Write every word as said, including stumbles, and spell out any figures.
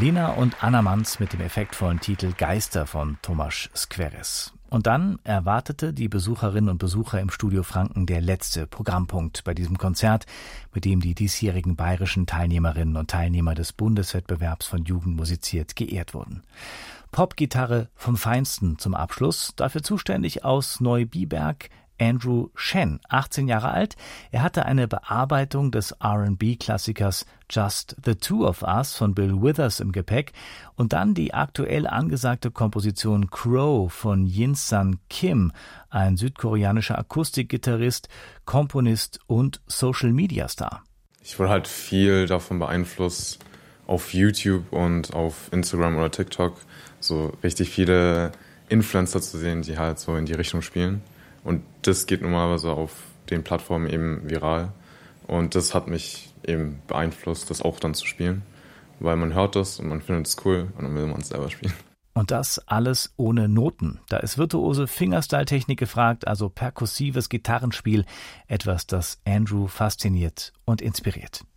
Lina und Anna Manz mit dem effektvollen Titel Geister von Tomasz Skweres. Und dann erwartete die Besucherinnen und Besucher im Studio Franken der letzte Programmpunkt bei diesem Konzert, mit dem die diesjährigen bayerischen Teilnehmerinnen und Teilnehmer des Bundeswettbewerbs von Jugend musiziert geehrt wurden. Popgitarre vom Feinsten zum Abschluss, dafür zuständig aus Neubiberg Andrew Shen, achtzehn Jahre alt. Er hatte eine Bearbeitung des R and B-Klassikers Just the Two of Us von Bill Withers im Gepäck und dann die aktuell angesagte Komposition Crow von Yinsan Kim, ein südkoreanischer Akustikgitarrist, Komponist und Social-Media-Star. Ich wurde halt viel davon beeinflusst, auf YouTube und auf Instagram oder TikTok so richtig viele Influencer zu sehen, die halt so in die Richtung spielen. Und das geht normalerweise auf den Plattformen eben viral. Und das hat mich eben beeinflusst, das auch dann zu spielen. Weil man hört das und man findet es cool und dann will man es selber spielen. Und das alles ohne Noten. Da ist virtuose Fingerstyle-Technik gefragt, also perkussives Gitarrenspiel. Etwas, das Andrew fasziniert und inspiriert.